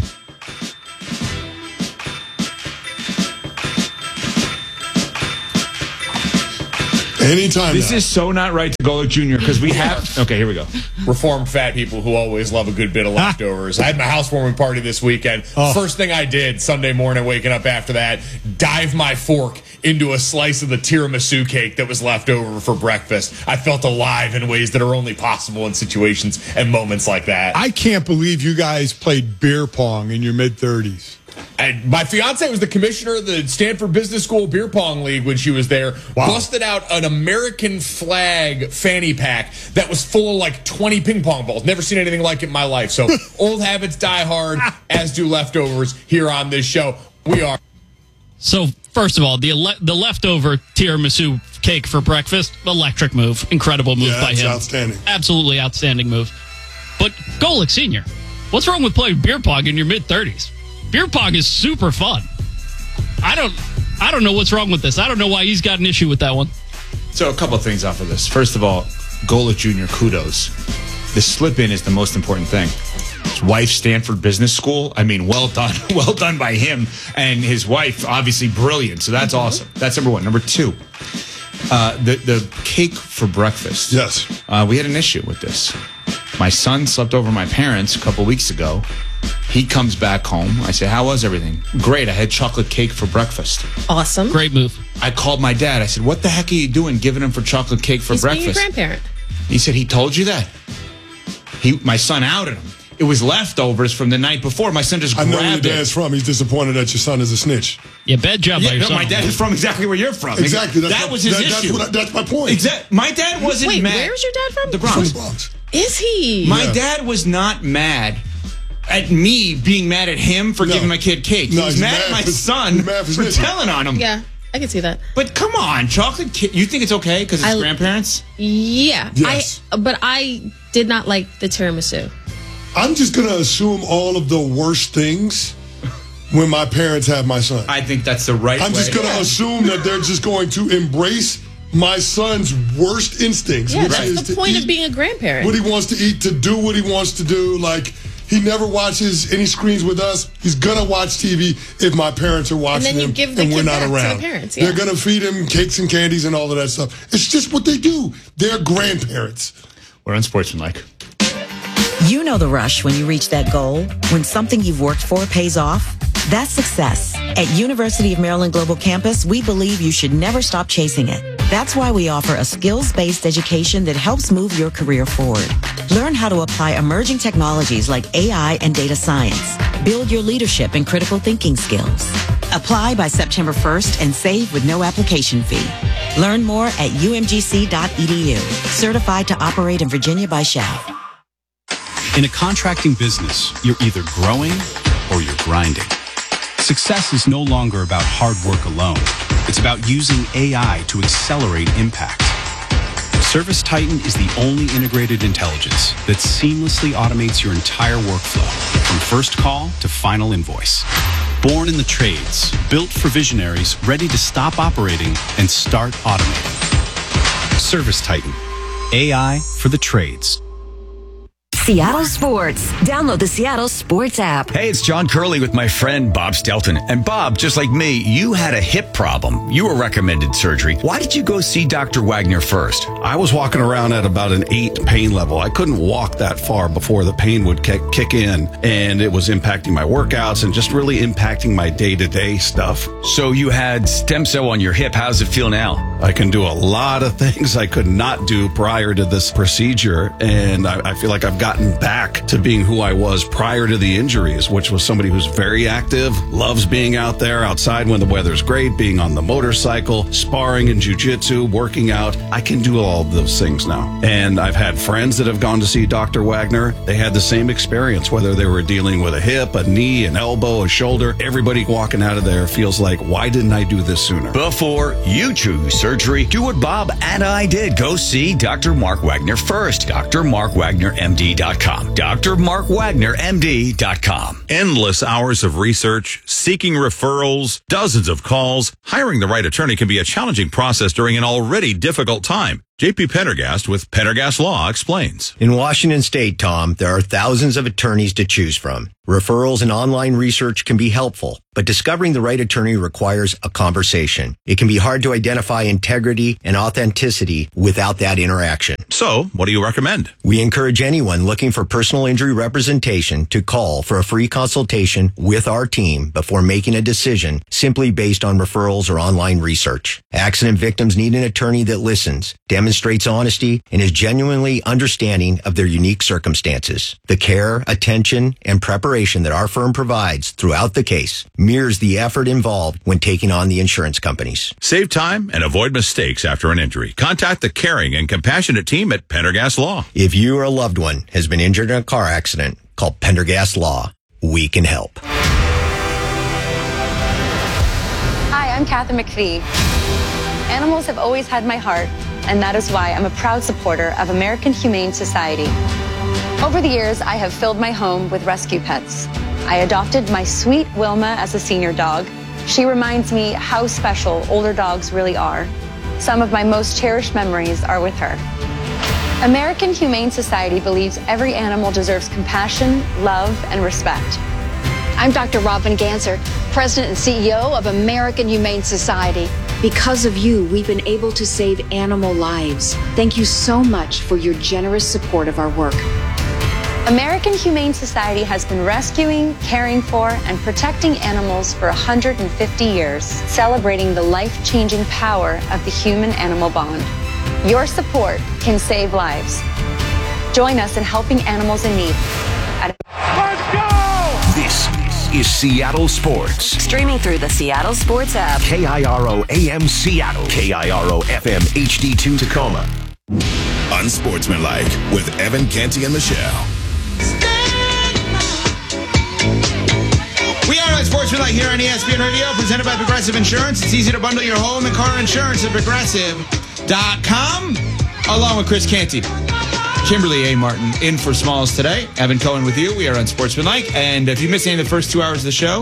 Anytime. This is so not right to Golic Jr. because we have. Okay, here we go. Reformed fat people who always love a good bit of leftovers. I had my housewarming party this weekend. First thing I did Sunday morning, waking up after that, dive my fork into a slice of the tiramisu cake that was left over for breakfast. I felt alive in ways that are only possible in situations and moments like that. I can't believe you guys played beer pong in your mid-30s. And my fiance was the commissioner of the Stanford Business School Beer Pong League when she was there. Wow. Busted out an American flag fanny pack that was full of like 20 ping pong balls. Never seen anything like it in my life. So old habits die hard, as do leftovers here on this show. We are. So, first of all, the leftover tiramisu cake for breakfast, electric move. Incredible move by him. Outstanding. Absolutely outstanding move. But Golic Sr., what's wrong with playing beer pong in your mid-30s? Beer pong is super fun. I don't know what's wrong with this. I don't know why he's got an issue with that one. So a couple of things off of this. First of all, Golic Jr., kudos. The slip-in is the most important thing. His wife, Stanford Business School. I mean, well done. Well done by him. And his wife, obviously brilliant. So that's awesome. That's number one. Number two, the cake for breakfast. Yes. We had an issue with this. My son slept over my parents a couple weeks ago. He comes back home. I say, how was everything? Great. I had chocolate cake for breakfast. Awesome. Great move. I called my dad. I said, what the heck are you doing giving him for chocolate cake for breakfast? He's being a grandparent. He said, he told you that? My son outed him. It was leftovers from the night before. My son just grabbed it. I know where your dad's from. He's disappointed that your son is a snitch. Yeah, bad job by your son. My dad is from exactly where you're from. Exactly. That was his issue. That's my point. Exactly. My dad wasn't mad. Wait, where's your dad from? The Bronx. From the Bronx. Is he? My dad was not mad at me being mad at him for giving my kid cake. He was mad at my son for telling on him. Yeah, I can see that. But come on, chocolate cake. You think it's okay because it's grandparents? Yeah. Yes. But I did not like the tiramisu. I'm just going to assume all of the worst things when my parents have my son. I think that's the right way. I'm just going to assume that they're just going to embrace my son's worst instincts. Yeah, which that's is the point of being a grandparent. What he wants to eat, to do what he wants to do. Like, he never watches any screens with us. He's going to watch TV if my parents are watching and then you him give the and we're kid not back around. to the parents, yeah. They're going to feed him cakes and candies and all of that stuff. It's just what they do. They're grandparents. We're unsportsmanlike. You know the rush when you reach that goal, when something you've worked for pays off. That's success. At University of Maryland Global Campus, we believe you should never stop chasing it. That's why we offer a skills-based education that helps move your career forward. Learn how to apply emerging technologies like AI and data science. Build your leadership and critical thinking skills. Apply by September 1st and save with no application fee. Learn more at umgc.edu. Certified to operate in Virginia by SHAF. In a contracting business, you're either growing or you're grinding. Success is no longer about hard work alone. It's about using AI to accelerate impact. ServiceTitan is the only integrated intelligence that seamlessly automates your entire workflow, from first call to final invoice. Born in the trades, built for visionaries ready to stop operating and start automating. ServiceTitan, AI for the trades. Seattle Sports. Download the Seattle Sports app. Hey, it's John Curley with my friend Bob Stelton. And Bob, just like me, you had a hip problem. You were recommended surgery. Why did you go see Dr. Wagner first? I was walking around at about an 8 pain level. I couldn't walk that far before the pain would kick in, and it was impacting my workouts and just really impacting my day-to-day stuff. So you had stem cell on your hip. How does it feel now? I can do a lot of things I could not do prior to this procedure, and I feel like I've gotten back to being who I was prior to the injuries, which was somebody who's very active, loves being out there outside when the weather's great, being on the motorcycle, sparring in jiu-jitsu, working out. I can do all of those things now. And I've had friends that have gone to see Dr. Wagner. They had the same experience, whether they were dealing with a hip, a knee, an elbow, a shoulder. Everybody walking out of there feels like, why didn't I do this sooner? Before you choose surgery, do what Bob and I did. Go see Dr. Mark Wagner first. drmarkwagnermd.com. drmarkwagnermd.com. Endless hours of research, seeking referrals, dozens of calls. Hiring the right attorney can be a challenging process during an already difficult time. JP Pendergast with Pendergast Law explains. In Washington State, Tom, there are thousands of attorneys to choose from. Referrals and online research can be helpful, but discovering the right attorney requires a conversation. It can be hard to identify integrity and authenticity without that interaction. So, what do you recommend? We encourage anyone looking for personal injury representation to call for a free consultation with our team before making a decision simply based on referrals or online research. Accident victims need an attorney that listens, demonstrates honesty, and is genuinely understanding of their unique circumstances. The care, attention, and preparation that our firm provides throughout the case mirrors the effort involved when taking on the insurance companies. Save time and avoid mistakes after an injury. Contact the caring and compassionate team at Pendergast Law. If you or a loved one has been injured in a car accident, call Pendergast Law. We can help. Hi, I'm Kathy McPhee. Animals have always had my heart, and that is why I'm a proud supporter of American Humane Society. Over the years, I have filled my home with rescue pets. I adopted my sweet Wilma as a senior dog. She reminds me how special older dogs really are. Some of my most cherished memories are with her. American Humane Society believes every animal deserves compassion, love, and respect. I'm Dr. Robin Ganser, President and CEO of American Humane Society. Because of you, we've been able to save animal lives. Thank you so much for your generous support of our work. American Humane Society has been rescuing, caring for, and protecting animals for 150 years, celebrating the life-changing power of the human-animal bond. Your support can save lives. Join us in helping animals in need. Let's go! This is Seattle Sports. Streaming through the Seattle Sports app. KIRO AM Seattle. KIRO FM HD2 Tacoma. Unsportsmanlike with Evan, Canty, and Michelle. We are Unsportsmanlike here on ESPN Radio, presented by Progressive Insurance. It's easy to bundle your home and car insurance at Progressive.com. Along with Chris Canty, Kimberly A. Martin in for Smalls today. Evan Cohen with you. We are Unsportsmanlike. And if you missed any of the first 2 hours of the show,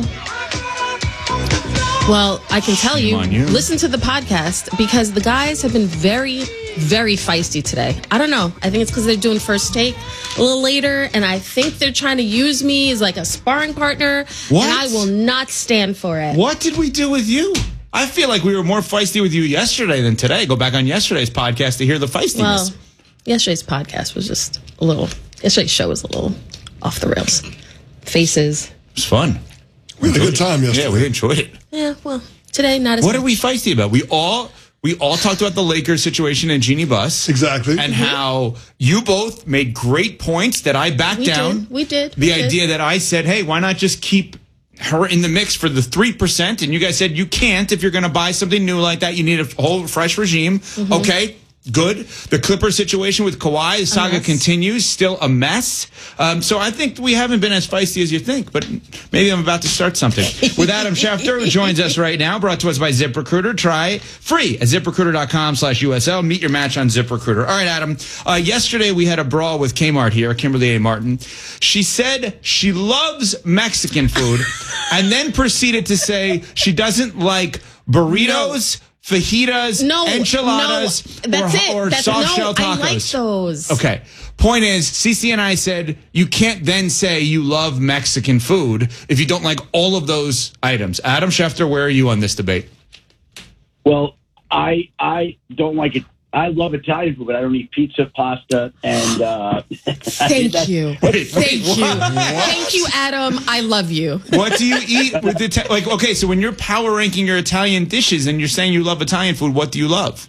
well, I can tell you, listen to the podcast because the guys have been very, very feisty today. I don't know. I think it's because they're doing First Take a little later, and I think they're trying to use me as like a sparring partner. What? And I will not stand for it. What did we do with you? I feel like we were more feisty with you yesterday than today. Go back on yesterday's podcast to hear the feistiness. Well, yesterday's podcast was just a little, yesterday's show was a little off the rails. Faces. It was fun. We had a good time yesterday. Yeah, we enjoyed it. Yeah, well, today not as What much. are we feisty about? We all talked about the Lakers situation and Jeannie Buss. Exactly. And how you both made great points that I backed down. We did. The idea that I said, hey, why not just keep her in the mix for the 3%? And you guys said you can't. If you're going to buy something new like that, you need a whole fresh regime. Mm-hmm. Okay. Good. The Clippers situation with Kawhi, the saga continues, still a mess. So I think we haven't been as feisty as you think, but maybe I'm about to start something. With Adam Schefter, who joins us right now, brought to us by ZipRecruiter. Try free at ZipRecruiter.com/USL. Meet your match on ZipRecruiter. All right, Adam. Yesterday we had a brawl with Kmart here, Kimberly A. Martin. She said she loves Mexican food and then proceeded to say she doesn't like burritos, fajitas, enchiladas, or soft shell tacos. I like those. Okay. Point is, CC and I said you can't then say you love Mexican food if you don't like all of those items. Adam Schefter, where are you on this debate? Well, I don't like it. I love Italian food, but I don't eat pizza, pasta, and Thank you. Thank you. What? Thank you, Adam. I love you. What do you eat with okay, so when you're power ranking your Italian dishes and you're saying you love Italian food, what do you love?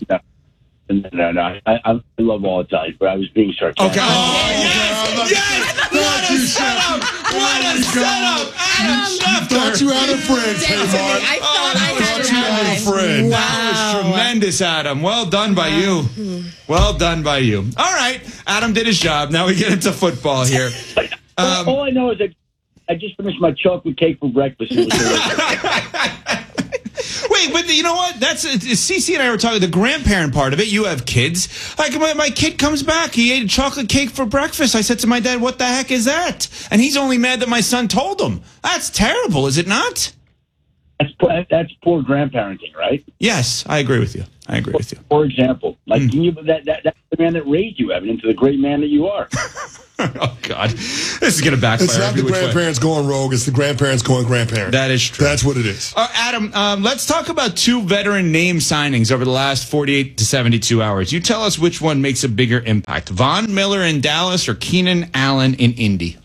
No. I love all Italian, but I was being sarcastic. Okay. Oh, yes! What a setup! What a setup! Adam Schefter! Thought you had a friend, Tamar. I thought I had a friend. Wow. That was tremendous, Adam. Well done by you. Well done by you. All right. Adam did his job. Now we get into football here. All I know is that I just finished my chocolate cake for breakfast. It was Wait, but you know what? That's CC and I were talking the grandparent part of it. You have kids. Like my kid comes back, he ate a chocolate cake for breakfast. I said to my dad, "What the heck is that?" And he's only mad that my son told him. That's terrible, is it not? That's poor grandparenting, right? Yes, I agree with you. For example, like that's the man that raised you, Evan, into the great man that you are. Oh God, this is gonna backfire. It's not the grandparents going rogue; it's the grandparents going grandparent. That is true. That's what it is. Adam, let's talk about two veteran name signings over the last 48 to 72 hours. You tell us which one makes a bigger impact: Von Miller in Dallas or Keenan Allen in Indy.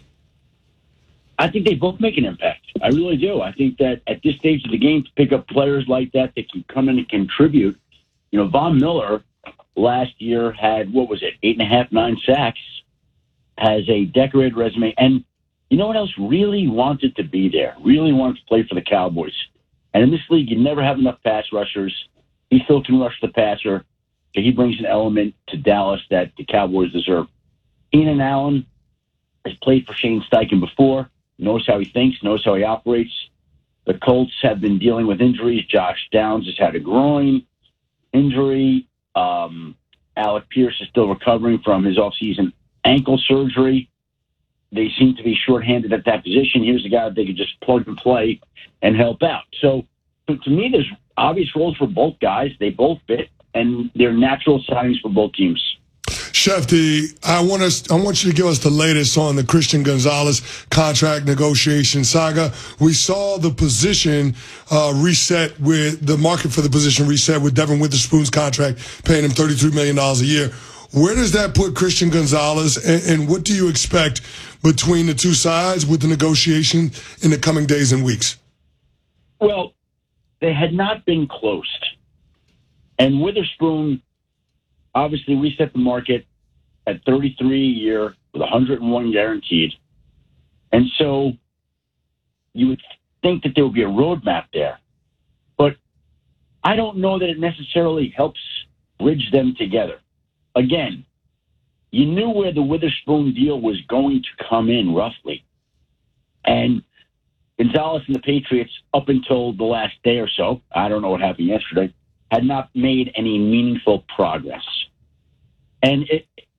I think they both make an impact. I really do. I think that at this stage of the game, to pick up players like that can come in and contribute. You know, Von Miller last year had 8.5, 9 sacks. Has a decorated resume, and you know what else? Really wanted to be there. Really wanted to play for the Cowboys. And in this league, you never have enough pass rushers. He still can rush the passer, so he brings an element to Dallas that the Cowboys deserve. Keenan Allen has played for Shane Steichen before, knows how he thinks, knows how he operates. The Colts have been dealing with injuries. Josh Downs has had a groin injury. Alec Pierce is still recovering from his offseason ankle surgery. They seem to be shorthanded at that position. Here's a guy that they could just plug and play and help out. So to me, there's obvious roles for both guys. They both fit, and they're natural signings for both teams. Shefty, I want you to give us the latest on the Christian Gonzalez contract negotiation saga. We saw the position reset with the market for the position reset with Devin Witherspoon's contract, paying him $33 million a year. Where does that put Christian Gonzalez, and what do you expect between the two sides with the negotiation in the coming days and weeks? Well, they had not been closed. And Witherspoon obviously reset the market at $33 a year with $101 guaranteed. And so you would think that there would be a roadmap there. But I don't know that it necessarily helps bridge them together. Again, you knew where the Witherspoon deal was going to come in roughly. And Gonzalez and the Patriots, up until the last day or so, I don't know what happened yesterday, had not made any meaningful progress. And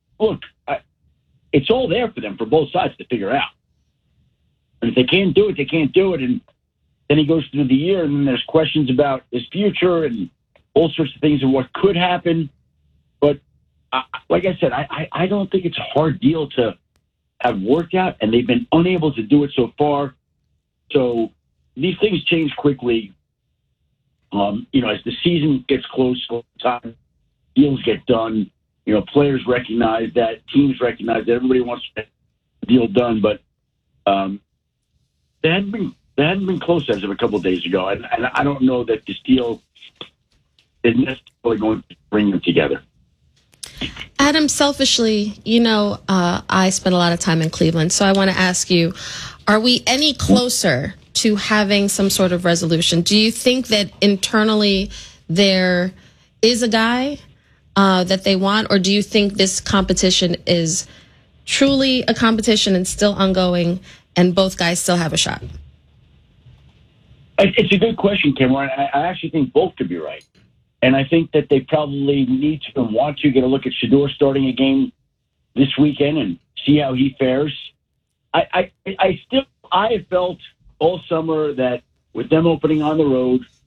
it's all there for them, for both sides to figure out. And if they can't do it, they can't do it. And then he goes through the year, and then there's questions about his future and all sorts of things and what could happen. But like I said, I don't think it's a hard deal to have worked out, and they've been unable to do it so far. So these things change quickly. As the season gets close, time deals get done. Players recognize that, teams recognize that, everybody wants the deal done, but they hadn't been close as of a couple of days ago, and I don't know that this deal is necessarily going to bring them together. Adam, selfishly, I spent a lot of time in Cleveland, so I want to ask you, are we any closer to having some sort of resolution? Do you think that internally there is a guy that they want, or do you think this competition is truly a competition and still ongoing, and both guys still have a shot? It's a good question, Cameron. I actually think both could be right. And I think that they probably need to and want to get a look at Shedeur starting a game this weekend and see how he fares. I have felt all summer that with them opening on the road,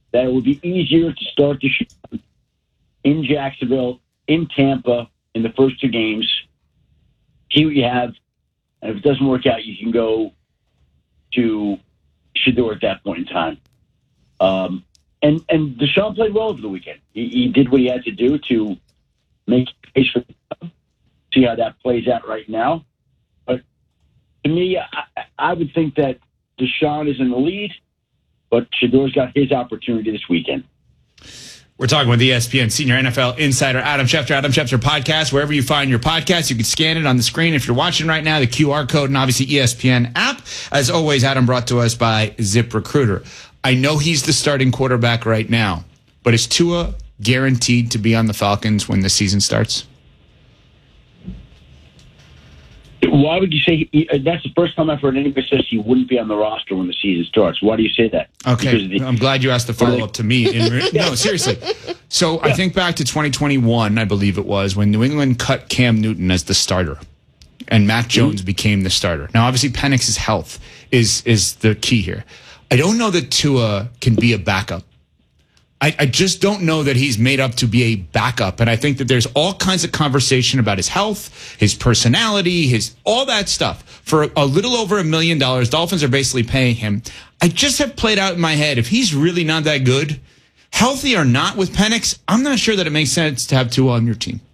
that it would be easier to start Deshaun in Jacksonville, in Tampa, in the first 2 games. See what you have. And if it doesn't work out, you can go to Shedeur at that point in time. And Deshaun played well over the weekend. He did what he had to do to make a case for himself. See how that plays out right now. But to me, I would think that Deshaun is in the lead, but Shedeur's got his opportunity this weekend. We're talking with ESPN senior NFL insider Adam Schefter. Adam Schefter podcast, wherever you find your podcast, you can scan it on the screen if you're watching right now, the QR code, and obviously ESPN app. As always, Adam brought to us by ZipRecruiter. I know he's the starting quarterback right now, but is Tua guaranteed to be on the Falcons when the season starts? Why would you say that's the first time I've heard anybody says he wouldn't be on the roster when the season starts? Why do you say that? Okay, I'm glad you asked the follow-up to me. No, seriously. So I think back to 2021, I believe it was, when New England cut Cam Newton as the starter and Mac Jones became the starter. Now, obviously, Penix's health is the key here. I don't know that Tua can be a backup. I just don't know that he's made up to be a backup. And I think that there's all kinds of conversation about his health, his personality, all that stuff. For a little over $1 million, Dolphins are basically paying him. I just have played out in my head, if he's really not that good, healthy or not with Penix, I'm not sure that it makes sense to have Tua on your team.